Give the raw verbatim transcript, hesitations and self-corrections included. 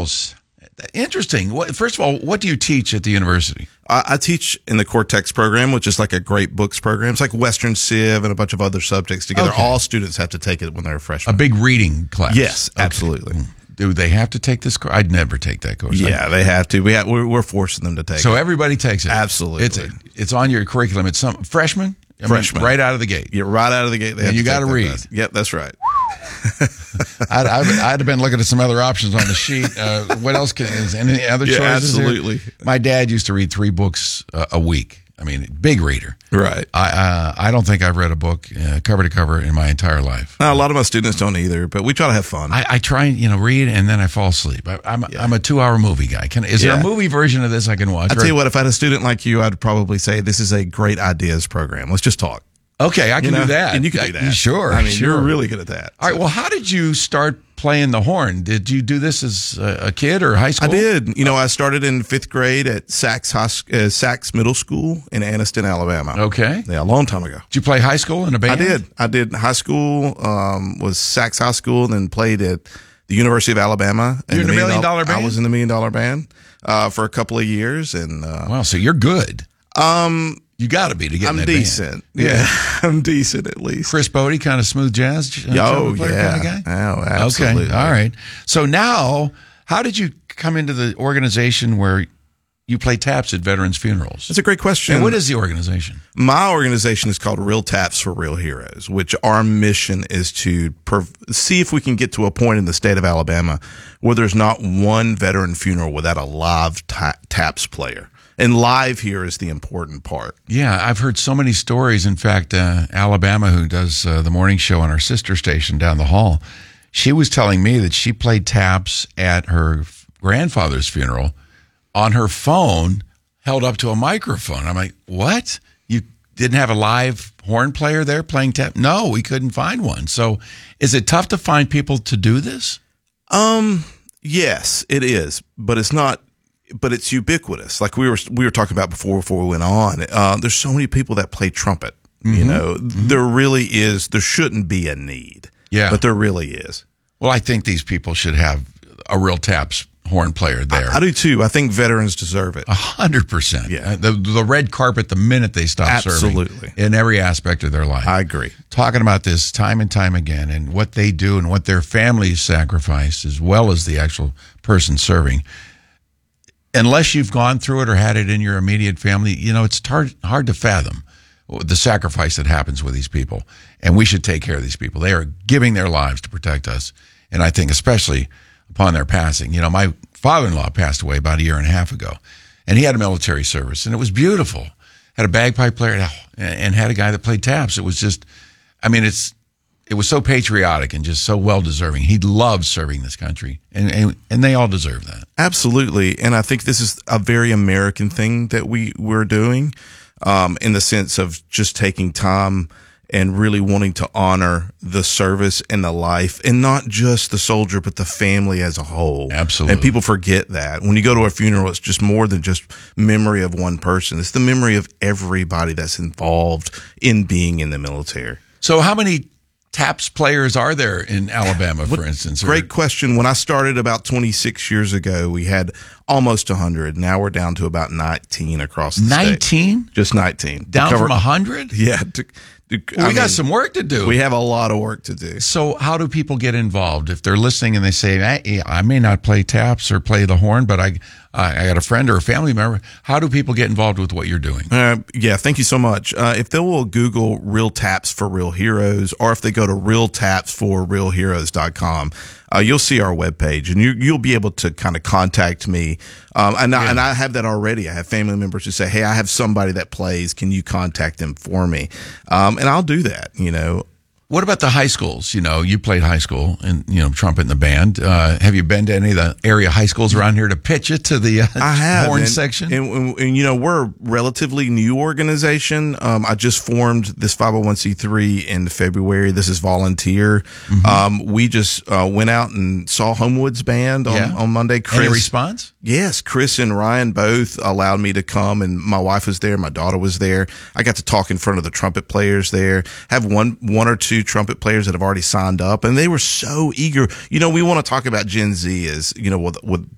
funerals. Interesting. What, first of all, what do you teach at the university? I, I teach in the Cortex program, which is like a great books program. It's like Western Civ and a bunch of other subjects together. Okay. All students have to take it when they're a freshman. A big reading class. Yes, Okay. absolutely. Do they have to take this course? I'd never take that course. Yeah, they have to. We have, we're, we're forcing them to take So it. everybody takes it. Absolutely. It's it's on your curriculum. It's some freshman. I mean, Freshman. right out of the gate. Yeah, right out of the gate. They And have you to gotta take that read. class. Yep, that's right. I'd, I'd, I'd have been looking at some other options on the sheet. Uh, what else can? Is any other Yeah, choices? here? absolutely. My dad used to read three books uh, a week. I mean, big reader. Right. I uh, I don't think I've read a book uh, cover to cover in my entire life. Now, a lot of my students don't either, but we try to have fun. I, I try and you know read and then I fall asleep. I, I'm Yeah. I'm a two hour movie guy. Can is there Yeah. a movie version of this I can watch? I Or- tell you what, if I had a student like you, I'd probably say this is a great ideas program. Let's just talk. Okay, I can You know? do that. And you can I- do that. Sure. I mean, sure. you're really good at that. All right. Well, how did you start playing the horn? Did you do this as a, a kid or high I school? did. You know, I started in fifth grade at Sachs, High, uh, Sachs Middle School in Anniston, Alabama. Okay. Yeah, a long time ago. Did you play high school in a band? I did. I did high school, um, was Sachs High School, and then played at the University of Alabama. You're in the the Million Dollar I Band? was in the Million Dollar Band uh, for a couple of years, and uh, Wow. So you're good. um, You got to be to get in I'm that decent. band. Yeah, I'm decent at least. Chris Bodie, kind of smooth jazz. uh, Oh trumpet player yeah, kind of guy? oh absolutely. Okay. All right. So now, how did you come into the organization where you play taps at veterans' funerals? That's a great question. And what is the organization? My organization is called Real Taps for Real Heroes, which our mission is to prov- see if we can get to a point in the state of Alabama where there's not one veteran funeral without a live ta- taps player. And live here is the important part. Yeah, I've heard so many stories. In fact, uh, Alabama, who does uh, the morning show on our sister station down the hall, she was telling me that she played taps at her grandfather's funeral on her phone, held up to a microphone. I'm like, what? You didn't have a live horn player there playing tap? No, we couldn't find one. So is it tough to find people to do this? Um, yes, it is, but it's not. But it's ubiquitous. Like we were we were talking about before before we went on. Uh, there's so many people that play trumpet. You know, mm-hmm. there really is. There shouldn't be a need. Yeah, but there really is. Well, I think these people should have a real taps horn player there. I, I do too. I think veterans deserve it. A hundred percent. Yeah. The the red carpet the minute they stop Absolutely. serving in every aspect of their life. I agree. Talking about this time and time again and what they do and what their families sacrifice as well as the actual person serving. Unless you've gone through it or had it in your immediate family, you know, it's hard hard to fathom the sacrifice that happens with these people. And we should take care of these people. They are giving their lives to protect us. And I think especially upon their passing. You know, my father-in-law passed away about a year and a half ago, and he had a military service, and it was beautiful. Had a bagpipe player and had a guy that played taps. It was just, I mean, it's it was so patriotic and just so well-deserving. He loved serving this country, and, and and they all deserve that. Absolutely. And I think this is a very American thing that we, we're doing um, in the sense of just taking time and really wanting to honor the service and the life, and not just the soldier, but the family as a whole. Absolutely. And people forget that. When you go to a funeral, it's just more than just memory of one person. It's the memory of everybody that's involved in being in the military. So how many taps players are there in Alabama, for instance? Or- Great question. When I started about twenty-six years ago, we had almost one hundred. Now we're down to about nineteen across the state. nineteen? Just nineteen. Down To cover- from one hundred? Yeah. To, to, Well, I we got mean, some work to do. We have a lot of work to do. So how do people get involved? If they're listening and they say, I, I may not play taps or play the horn, but I, I got a friend or a family member, how do people get involved with what you're doing? Uh, yeah, thank you so much. Uh, if they will Google Real Taps for Real Heroes, or if they go to real taps for real heroes dot com, uh, you'll see our webpage, and you, you'll be able to kind of contact me. Um, and, I, Yeah. and I have that already. I have family members who say, hey, I have somebody that plays. Can you contact them for me? Um, and I'll do that, you know. What about the high schools? You know, you played high school and, you know, trumpet in the band. Uh, have you been to any of the area high schools around here to pitch it to the uh, I have, horn and, section? And, and, and, you know, we're a relatively new organization. Um, I just formed this five oh one c three in February. This is volunteer. Mm-hmm. Um, we just uh, went out and saw Homewood's band on, Yeah. on Monday. Chris, Any response? Yes, Chris and Ryan both allowed me to come, and my wife was there, my daughter was there. I got to talk in front of the trumpet players there. Have one one or two trumpet players that have already signed up, and they were so eager. You know, we want to talk about Gen Z as, you know, with, with